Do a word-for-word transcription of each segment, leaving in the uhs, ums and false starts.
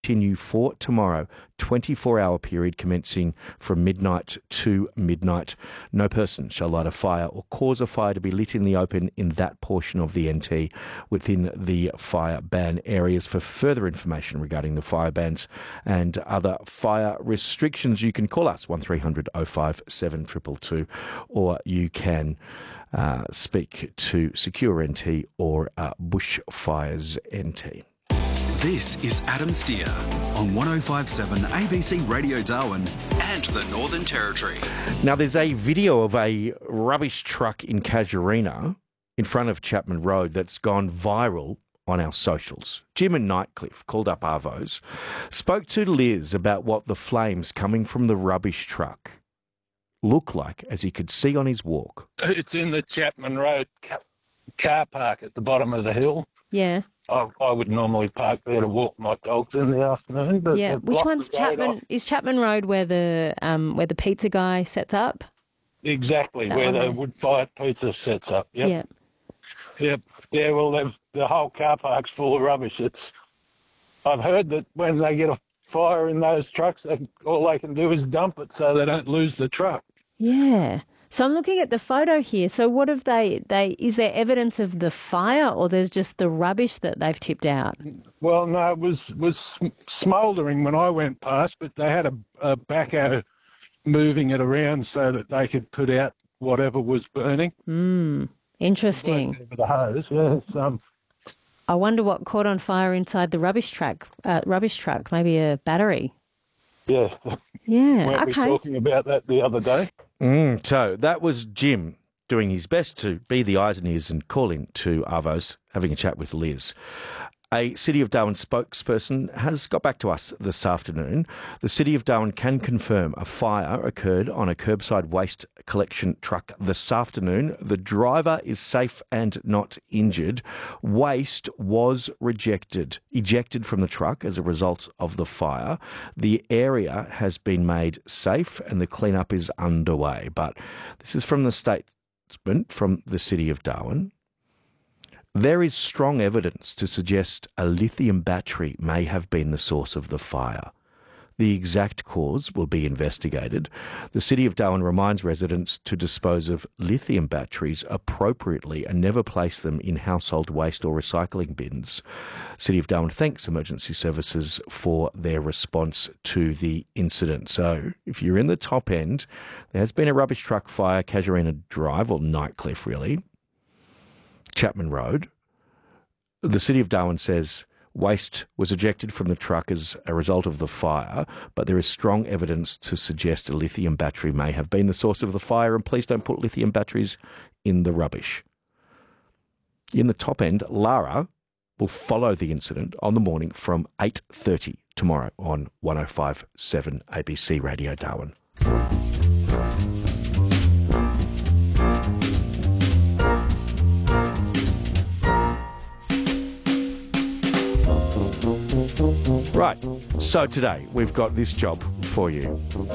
continue for tomorrow, twenty-four hour period commencing from midnight to midnight. No person shall light a fire or cause a fire to be lit in the open in that portion of the N T within the fire ban areas. For further information regarding the fire bans and other fire restrictions, you can call us one three hundred oh five seven two two two, or you can uh, speak to Secure N T or uh, Bushfires N T. This is Adam Steer on one oh five point seven A B C Radio Darwin and the Northern Territory. Now, there's a video of a rubbish truck in Casuarina in front of Chapman Road that's gone viral on our socials. Jim and Nightcliff called up Arvos, spoke to Liz about what the flames coming from the rubbish truck look like as he could see on his walk. It's in the Chapman Road car park at the bottom of the hill. Yeah. I, I would normally park there to walk my dogs in the afternoon. But yeah. Which one's Chapman? Off. Is Chapman Road where the um where the pizza guy sets up? Exactly, that where the there. wood-fired pizza sets up. Yep. Yeah. Yep. Yeah. Well, the whole car park's full of rubbish. It's. I've heard that when they get a fire in those trucks, they, all they can do is dump it so they don't lose the truck. Yeah. So I'm looking at the photo here. So what have they, they, is there evidence of the fire or there's just the rubbish that they've tipped out? Well, no, it was, was smouldering when I went past, but they had a, a backhoe moving it around so that they could put out whatever was burning. Hmm. Interesting. With the hose, yeah. It's, um, I wonder what caught on fire inside the rubbish truck. Uh, rubbish truck, maybe a battery. Yeah. Yeah, Weren't okay. we talking about that the other day? Mm, so that was Jim doing his best to be the eyes and ears and call in to Arvos, having a chat with Liz. A City of Darwin spokesperson has got back to us this afternoon. The City of Darwin can confirm a fire occurred on a curbside waste collection truck this afternoon. The driver is safe and not injured. Waste was rejected, ejected from the truck as a result of the fire. The area has been made safe and the cleanup is underway. But this is from the statement from the City of Darwin. There is strong evidence to suggest a lithium battery may have been the source of the fire. The exact cause will be investigated. The City of Darwin reminds residents to dispose of lithium batteries appropriately and never place them in household waste or recycling bins. City of Darwin thanks emergency services for their response to the incident. So if you're in the top end, there has been a rubbish truck fire, Casuarina Drive, or Nightcliff really, Chapman Road. The City of Darwin says waste was ejected from the truck as a result of the fire, but there is strong evidence to suggest a lithium battery may have been the source of the fire, and please don't put lithium batteries in the rubbish. In the top end, Lara will follow the incident on the morning from eight thirty tomorrow on one oh five point seven A B C Radio Darwin. Right, so today we've got this job for you.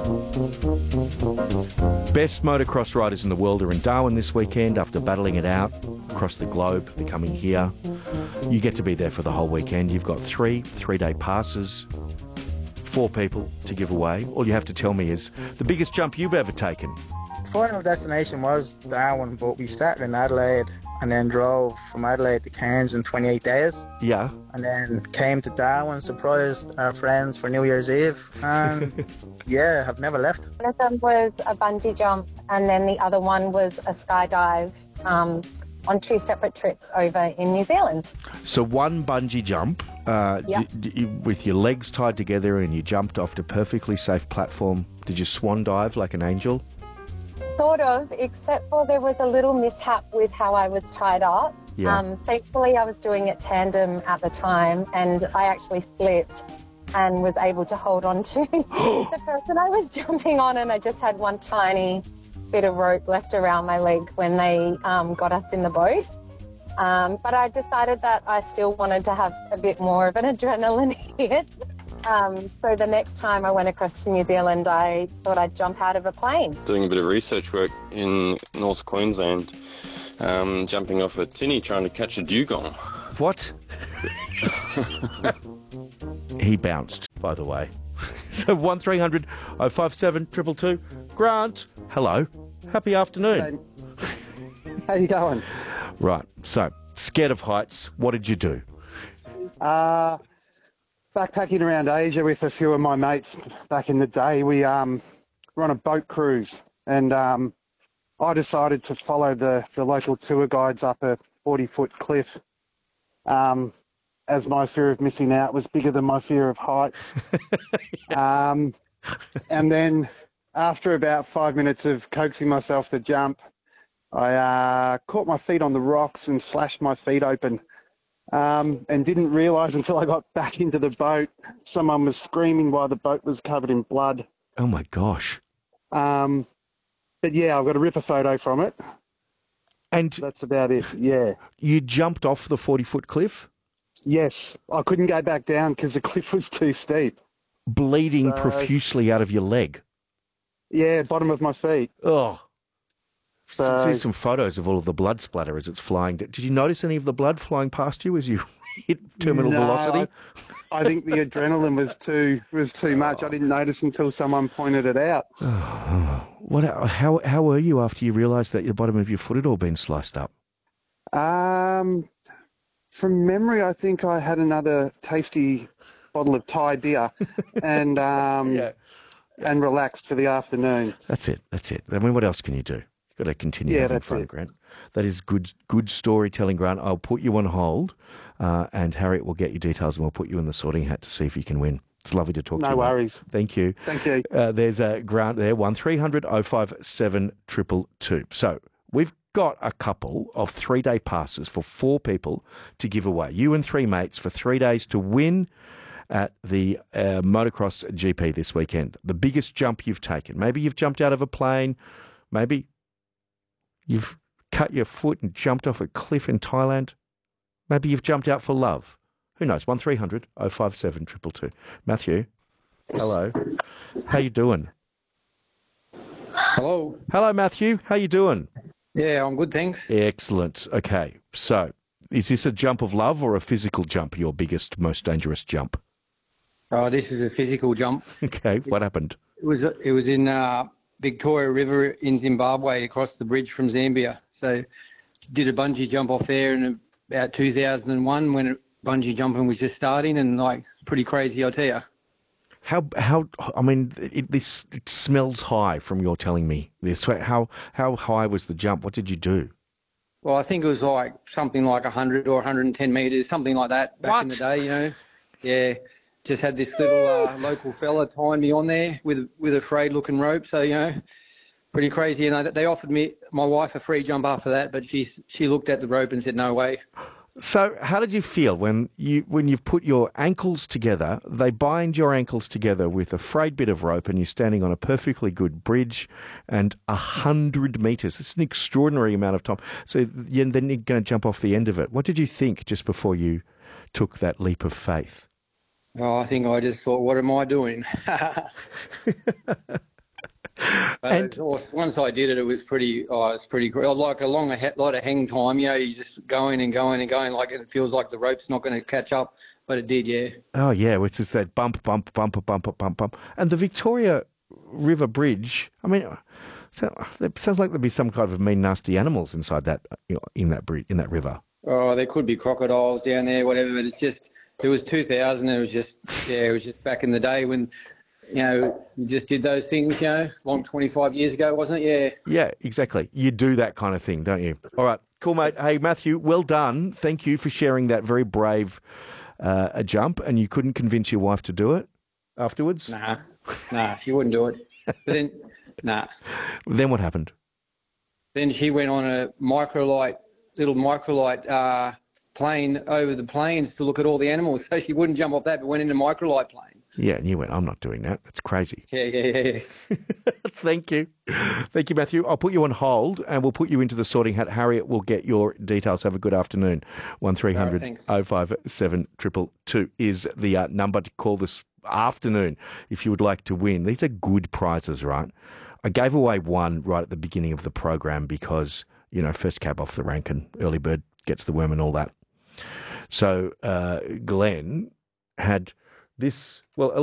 Best motocross riders in the world are in Darwin this weekend after battling it out across the globe. They're coming here. You get to be there for the whole weekend. You've got three three-day passes, four people to give away. All you have to tell me is the biggest jump you've ever taken. Final destination was Darwin, but we started in Adelaide and then drove from Adelaide to Cairns in twenty-eight days. Yeah. And then came to Darwin, surprised our friends for New Year's Eve, and yeah, I've never left. One of them was a bungee jump, and then the other one was a skydive um, on two separate trips over in New Zealand. So one bungee jump uh, Yep. d- d- with your legs tied together and you jumped off a perfectly safe platform. Did you swan dive like an angel? Sort of, except for there was a little mishap with how I was tied up. Yeah. Um, thankfully, I was doing it tandem at the time, and I actually slipped and was able to hold on to the person I was jumping on, and I just had one tiny bit of rope left around my leg when they um, got us in the boat. Um, but I decided that I still wanted to have a bit more of an adrenaline hit. Um, so the next time I went across to New Zealand, I thought I'd jump out of a plane. Doing a bit of research work in North Queensland, um, jumping off a tinny trying to catch a dugong. What? He bounced, by the way. So one three hundred oh five seven two two two. Grant, hello. Happy afternoon. How you going? Right, so, scared of heights, what did you do? Uh, backpacking around Asia with a few of my mates back in the day. We um, were on a boat cruise, and um, I decided to follow the, the local tour guides up a forty-foot cliff, um, as my fear of missing out was bigger than my fear of heights. um, and then after about five minutes of coaxing myself to jump, I uh, caught my feet on the rocks and slashed my feet open, um, and didn't realise until I got back into the boat, someone was screaming while the boat was covered in blood. Oh, my gosh. Um, but, yeah, I've got a ripper photo from it. And that's about it, yeah. You jumped off the forty-foot cliff? Yes. I couldn't go back down because the cliff was too steep. Bleeding So- profusely out of your leg? Yeah, bottom of my feet. Oh. So- See some photos of all of the blood splatter as it's flying. Did you notice any of the blood flying past you as you hit terminal No, velocity? I, I think the adrenaline was too was too much. I didn't notice until someone pointed it out. What? How how were you after you realised that the bottom of your foot had all been sliced up? Um, from memory, I think I had another tasty bottle of Thai beer, and um, Yeah. and relaxed for the afternoon. That's it. That's it. I mean, what else can you do? You've got to continue Yeah, having that's fun, it. Grant. That is good good storytelling, Grant. I'll put you on hold, uh, and Harriet will get you details, and we'll put you in the sorting hat to see if you can win. It's lovely to talk to No you. mate. worries. Thank you. Thank you. Uh, there's a Grant there, one three hundred oh five seven two two two. So we've got a couple of three-day passes for four people to give away. You and three mates for three days to win at the uh, motocross G P this weekend. The biggest jump you've taken. Maybe you've jumped out of a plane. Maybe you've cut your foot and jumped off a cliff in Thailand. Maybe you've jumped out for love. Who knows? one three hundred oh five seven two two two. Matthew, hello. How you doing? Hello. Hello, Matthew. How you doing? Yeah, I'm good, thanks. Excellent. Okay, so is this a jump of love or a physical jump, your biggest, most dangerous jump? Oh, this is a physical jump. Okay, what happened? It was it was in uh, Victoria River in Zimbabwe, across the bridge from Zambia. So did a bungee jump off there in about two thousand one when it, bungee jumping was just starting, and like pretty crazy, I'll tell you. How how I mean, it, this it smells high from your telling me this. How how high was the jump? What did you do? Well, I think it was like something like one hundred or one hundred ten metres, something like that back in the day, you know. Yeah, just had this little uh, local fella tying me on there with with a frayed-looking rope, so, you know, pretty crazy. And I, they offered me, my wife, a free jump after that, but she she looked at the rope and said, no way. So how did you feel when you when you've put your ankles together? They bind your ankles together with a frayed bit of rope, and you're standing on a perfectly good bridge, and a hundred metres. It's an extraordinary amount of time. So you, then you're going to jump off the end of it. What did you think just before you took that leap of faith? Oh, I think I just thought, what am I doing? But And- once I did it, it was pretty. Oh, it's pretty great. Like a long, a lot of hang time. You know, you just going and going and going. Like it feels like the rope's not going to catch up, but it did. Yeah. Oh yeah, it's just that bump, bump, bump, bump, bump, bump, and the Victoria River Bridge. I mean, so, it sounds like there'd be some kind of mean, nasty animals inside that, you know, in that bridge, in that river. Oh, there could be crocodiles down there, whatever. But it's just. It was two thousand. It was just. Yeah, it was just back in the day when. You know, you just did those things, you know, long twenty-five years ago, wasn't it? Yeah. Yeah, exactly. You do that kind of thing, don't you? All right, cool, mate. Hey, Matthew, well done. Thank you for sharing that very brave uh, a jump, and you couldn't convince your wife to do it afterwards? Nah, nah, she wouldn't do it. But then, nah. Then what happened? Then she went on a microlight, little microlight uh, plane over the plains to look at all the animals. So she wouldn't jump off that, but went in a microlight plane. Yeah, and you went, I'm not doing that. That's crazy. Yeah, yeah, yeah, yeah. Thank you. Thank you, Matthew. I'll put you on hold and we'll put you into the sorting hat. Harriet will get your details. Have a good afternoon. one three hundred oh five seven two two two is the uh, number to call this afternoon if you would like to win. These are good prizes, right? I gave away one right at the beginning of the program because, you know, first cab off the rank and early bird gets the worm and all that. So uh, Glenn had this, well,